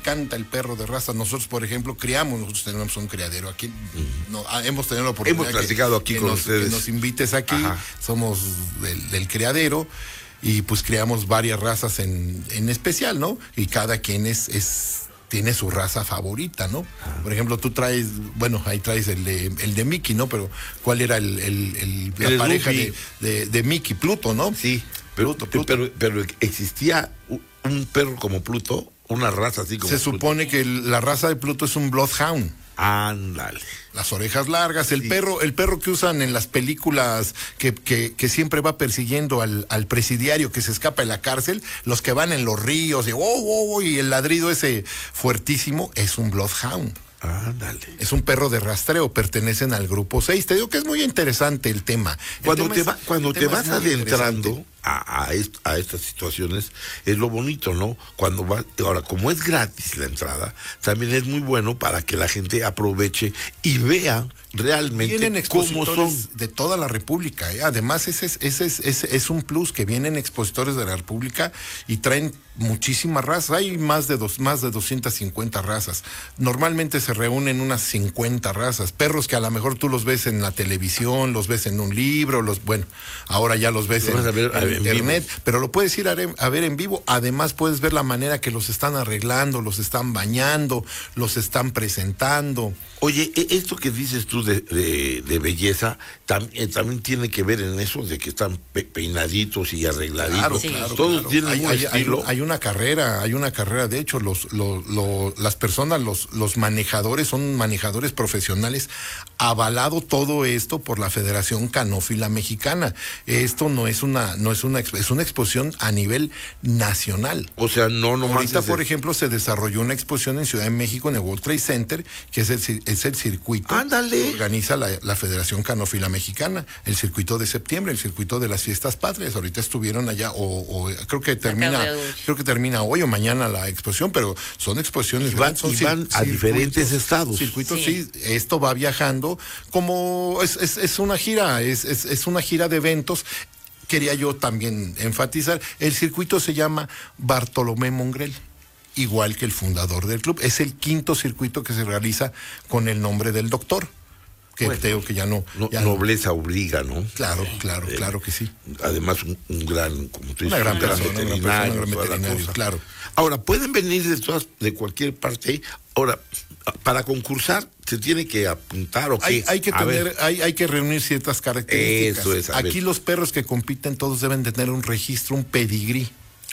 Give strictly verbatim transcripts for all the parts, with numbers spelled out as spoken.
encanta el perro de raza. Nosotros, por ejemplo, criamos, nosotros tenemos un criadero aquí. Uh-huh. No, hemos tenido la oportunidad hemos platicado que, aquí que con nos, ustedes. que nos invites aquí. Ajá. Somos del, del criadero y pues criamos varias razas en, en especial, ¿no? Y cada quien es... es tiene su raza favorita, ¿no? Ah. Por ejemplo, tú traes, bueno, ahí traes el de, el de Mickey, ¿no? Pero ¿cuál era el, el, el, la el pareja de, de, de Mickey? Pluto, ¿no? Sí, Pluto, pero, Pluto. Pero, pero existía un perro como Pluto, una raza así como Se Pluto. supone que la raza de Pluto es un Bloodhound. Ándale. Las orejas largas, el sí. perro, el perro que usan en las películas que, que, que siempre va persiguiendo al, al presidiario que se escapa de la cárcel, los que van en los ríos y, oh, oh, oh, y el ladrido ese fuertísimo es un Bloodhound. Ándale. Es un perro de rastreo, pertenecen al grupo seis. Te digo que es muy interesante el tema. El cuando tema te, es, va, cuando te vas adentrando a, a, est, a estas situaciones, es lo bonito, ¿no? Cuando va, ahora, como es gratis la entrada, también es muy bueno para que la gente aproveche y vea realmente vienen cómo son de toda la República, ¿eh? Además ese es, ese, es, ese es un plus, que vienen expositores de la República y traen muchísimas razas. Hay más de dos, más de doscientas cincuenta razas. Normalmente se reúnen unas cincuenta razas, perros que a lo mejor tú los ves en la televisión, los ves en un libro, los bueno, ahora ya los ves en, a ver, en en internet, vivo. Pero lo puedes ir a, a ver en vivo. Además puedes ver la manera que los están arreglando, los están bañando, los están presentando. Oye, esto que dices tú de, de, de belleza, también, también tiene que ver en eso de que están pe peinaditos y arregladitos. Claro, sí. claro, Todos claro. tienen hay, un hay, estilo. Hay, hay una carrera, hay una carrera. De hecho, los, los, los, las personas, los, los manejadores son manejadores profesionales, avalado todo esto por la Federación Canófila Mexicana. Esto no es una, no es una, es una exposición a nivel nacional. O sea, no nomás. Ahorita, por ejemplo, se desarrolló una exposición en Ciudad de México, en el World Trade Center, que es el, es el circuito Ándale. que organiza la, la Federación Canófila Mexicana, el circuito de septiembre, el circuito de las fiestas patrias. Ahorita estuvieron allá, o, o creo que termina, creo que termina hoy o mañana la exposición, pero son exposiciones. Y van, son y van a diferentes estados. Circuitos, sí. sí. Esto va viajando como es, es, es una gira, es, es, es una gira de eventos. Quería yo también enfatizar, el circuito se llama Bartolomé Mongrel, igual que el fundador del club. Es el quinto circuito que se realiza con el nombre del doctor, que bueno, creo que ya no... no ya nobleza no. obliga, ¿no? Claro, claro, eh, claro que sí. Además, un, un gran, como tú dices, una gran un gran persona, veterinario, una gran persona, un gran veterinario, claro. Ahora, pueden venir de todas, de cualquier parte. Ahora, para concursar, ¿se tiene que apuntar o qué? Hay, hay que tener, hay, hay que reunir ciertas características. Eso es, Aquí ver. los perros que compiten todos deben de tener un registro, un pedigrí.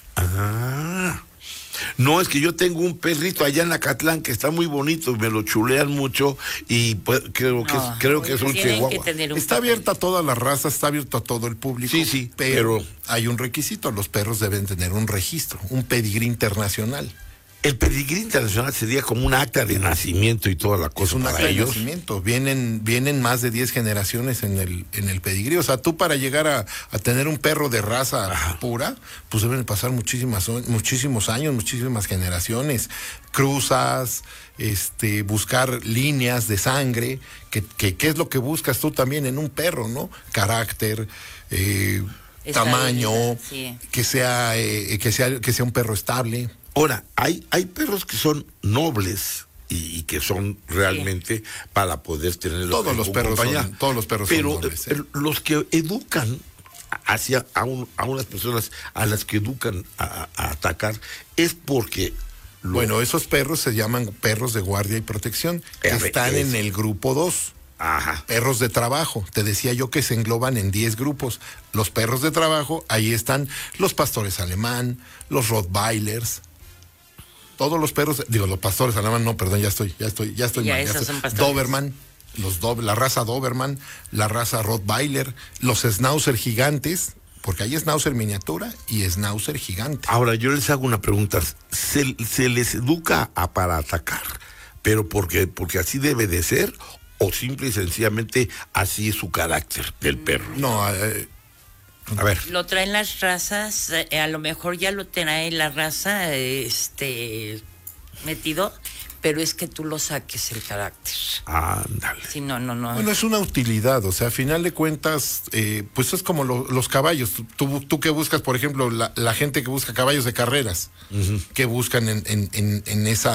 Ah... No, es que yo tengo un perrito allá en Acatlán que está muy bonito, me lo chulean mucho y pues, creo que no, es, creo que es un chihuahua. Un está abierta a todas las razas, está abierto a todo el público. Sí, sí, pero, pero hay un requisito, los perros deben tener un registro, un pedigrí internacional. El pedigrí internacional sería como un acta de nacimiento y toda la cosa. Es un para acta ellos. de nacimiento. Vienen, vienen más de diez generaciones en el, en el pedigrí. O sea, tú para llegar a, a tener un perro de raza Ajá. pura, pues deben pasar muchísimas, muchísimos años, muchísimas generaciones. Cruzas, este, buscar líneas de sangre, que, que, que es lo que buscas tú también en un perro, ¿no? Carácter, eh, tamaño, sí. que sea, eh, que sea, que sea un perro estable. Ahora, hay, hay perros que son nobles y, y que son realmente sí. para poder tener todos los perros son, todos los perros pero son nobles, ¿eh? Los que educan hacia a, un, a unas personas a las que educan a, a atacar es porque lo... bueno, esos perros se llaman perros de guardia y protección, que ver, están es... en el grupo dos. Ajá. Perros de trabajo, te decía yo que se engloban en diez grupos. Los perros de trabajo, ahí están los pastores alemán, los rottweilers, todos los perros, digo, los pastores alemán, no, perdón, ya estoy, ya estoy, ya estoy ya mal. Ya estoy. Son Doberman, los do, la raza Doberman, la raza Rottweiler, los Schnauzer gigantes, porque hay Schnauzer miniatura y Schnauzer gigante. Ahora, yo les hago una pregunta, ¿se, se les educa a, para atacar, pero porque, porque así debe de ser, o simple y sencillamente así es su carácter del perro? No, eh, a ver. Lo traen las razas, eh, a lo mejor ya lo trae la raza este metido, pero es que tú lo saques el carácter. Ándale. Sí, no, no, no. Bueno, es una utilidad, o sea, a final de cuentas, eh, pues es como lo, los caballos. Tú, tú que buscas, por ejemplo, la, la gente que busca caballos de carreras, uh-huh. que buscan en, en, en, en esa